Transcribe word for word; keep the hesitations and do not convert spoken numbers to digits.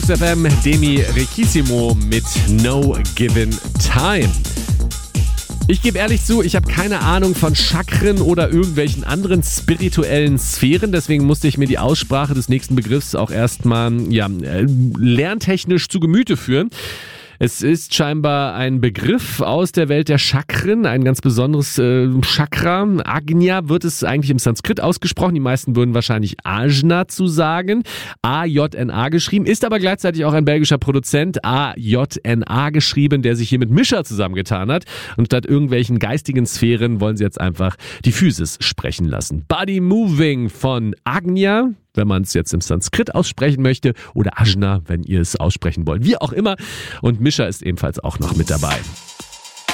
F M, Demi Riquissimo mit No Given Time. Ich gebe ehrlich zu, ich habe keine Ahnung von Chakren oder irgendwelchen anderen spirituellen Sphären, deswegen musste ich mir die Aussprache des nächsten Begriffs auch erstmal ja, lerntechnisch zu Gemüte führen. Es ist scheinbar ein Begriff aus der Welt der Chakren, ein ganz besonderes äh, Chakra. Agnya wird es eigentlich im Sanskrit ausgesprochen. Die meisten würden wahrscheinlich Ajna zu sagen. A J N A geschrieben, ist aber gleichzeitig auch ein belgischer Produzent, A J N A geschrieben, der sich hier mit Mischa zusammengetan hat. Und statt irgendwelchen geistigen Sphären wollen sie jetzt einfach die Physis sprechen lassen. Body Moving von Agnya, wenn man es jetzt im Sanskrit aussprechen möchte, oder Ajna, wenn ihr es aussprechen wollt. Wie auch immer. Und Mischa ist ebenfalls auch noch mit dabei.